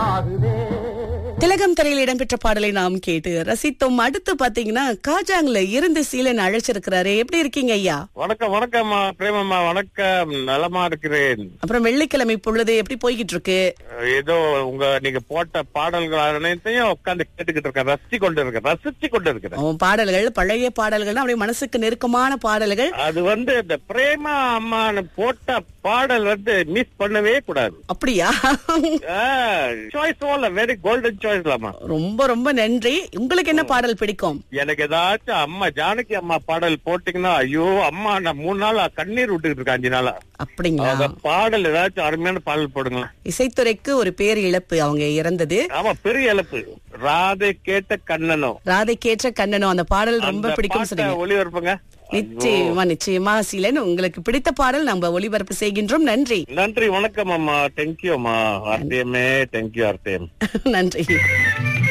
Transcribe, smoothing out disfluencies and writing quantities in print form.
திலகம் திரையில் இடம்பெற்ற பாடலை நாம் கேட்டு ரசித்தோம். அடுத்து பாத்தீங்கன்னா காஜாங்ல இருந்து சீலன் அழைச்சிருக்கிறாரு. எப்படி இருக்கீங்க ஐயா? வணக்கம் வணக்கம்மா பிரேமம்மா, வணக்கம். நலமா இருக்கிறேன். அப்புறம் வெள்ளிக்கிழமை பொழுது எப்படி போய்கிட்டு இருக்கு? ஏதோ நீங்க போட்ட பாடல்கள் அனைத்தையும் உட்கார்ந்து கேட்டுக்கிட்டு இருக்கேன், ரசிச்சு கொண்டு இருக்கேன். பாடல்கள் பழைய பாடல்கள், அப்படியே மனசுக்கு நெருக்கமான பாடல்கள். அது இந்த பிரேமா அம்மா போட்ட பாடல் மிஸ் பண்ணவே கூடாது. அப்படியா? Choice very golden choice. ரொம்ப ரொம்ப நன்றி. உங்களுக்கு என்ன பாடல் பிடிக்கும்? எனக்கு ஏதாச்சும் அம்மா ஜானகி அம்மா பாடல் போட்டீங்கன்னா, ஐயோ அம்மா நான் 3 நாளா கண்ணீர் விட்டுக்கிட்டு இருக்கேன், 5 நாளா. அப்படிங்களா? பாடல் ஏதாச்சும் அருமையான பாடல் போடுங்க. இசைத்துறைக்கு ஒரு பேர் இழப்பு, அவங்க இறந்தது. ஆமா, பெரிய இழப்பு. ராதை கேட்ட கண்ணனோ, ராதை கேட்ட கண்ணனோ அந்த பாடல் ரொம்ப பிடிக்கும் சொன்னீங்க. ஒளிபரப்புங்க. நிச்சயமா நிச்சயமா சீலன், உங்களுக்கு பிடித்த பாடல் நம்ம ஒளிபரப்பு செய்கின்றோம். நன்றி. நன்றி, வணக்கம் அம்மா. தேங்க்யூ அம்மா. ஆர்டிஎம்ஏ தேங்க்யூ. ஆர்டிஎம் நன்றி.